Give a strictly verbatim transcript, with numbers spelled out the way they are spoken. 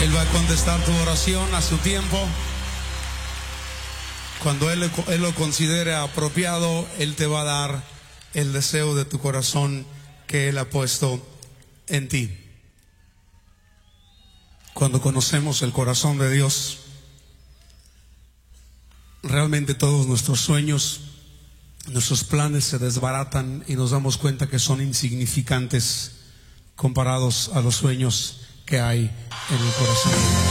Él va a contestar tu oración a su tiempo. Cuando Él, Él lo considere apropiado, Él te va a dar el deseo de tu corazón que Él ha puesto en ti. Cuando conocemos el corazón de Dios, realmente todos nuestros sueños, nuestros planes se desbaratan y nos damos cuenta que son insignificantes comparados a los sueños que hay en el corazón de Dios.